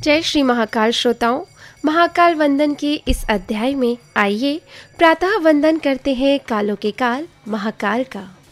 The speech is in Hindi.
जय श्री महाकाल श्रोताओं, महाकाल वंदन के इस अध्याय में आइए प्रातः वंदन करते हैं कालों के काल महाकाल का।